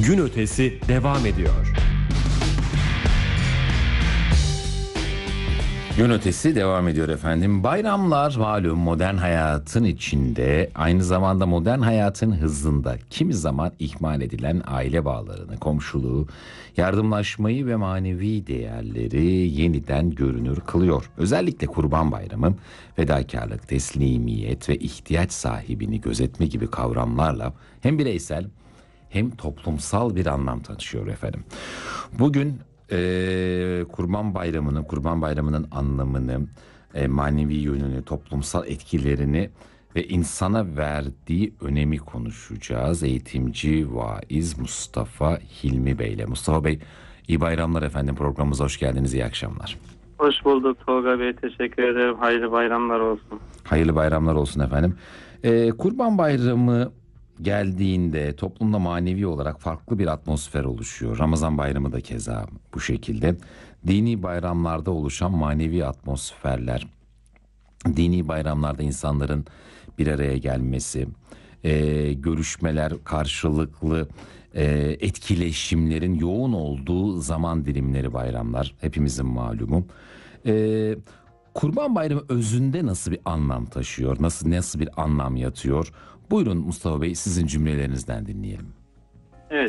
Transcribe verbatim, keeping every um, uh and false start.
Gün ötesi devam ediyor. Gün ötesi devam ediyor efendim. Bayramlar malum modern hayatın içinde, aynı zamanda modern hayatın hızında kimi zaman ihmal edilen aile bağlarını, komşuluğu, yardımlaşmayı ve manevi değerleri yeniden görünür kılıyor. Özellikle Kurban Bayramı, fedakarlık, teslimiyet ve ihtiyaç sahibini gözetme gibi kavramlarla hem bireysel hem toplumsal bir anlam taşıyor efendim. Bugün Ee, Kurban Bayramı'nın, Kurban Bayramı'nın anlamını, e, manevi yönünü, toplumsal etkilerini ve insana verdiği önemi konuşacağız. Eğitimci, vaiz Mustafa Hilmi Bey ile. Mustafa Bey, iyi bayramlar efendim. Programımıza hoş geldiniz. İyi akşamlar. Hoş bulduk Tolga Bey. Teşekkür ederim. Hayırlı bayramlar olsun. Hayırlı bayramlar olsun efendim. Ee, Kurban Bayramı geldiğinde toplumda manevi olarak farklı bir atmosfer oluşuyor. Ramazan bayramı da keza bu şekilde. Dini bayramlarda oluşan manevi atmosferler, dini bayramlarda insanların bir araya gelmesi, e, görüşmeler, karşılıklı e, etkileşimlerin yoğun olduğu zaman dilimleri bayramlar, hepimizin malumu. E, Kurban Bayramı özünde nasıl bir anlam taşıyor, nasıl nasıl bir anlam yatıyor? Buyurun Mustafa Bey, sizin cümlelerinizden dinleyelim.